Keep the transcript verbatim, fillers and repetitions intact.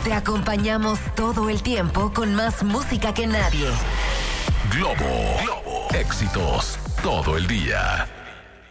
te acompañamos todo el tiempo con más música que nadie. Globo, Globo, éxitos todo el día.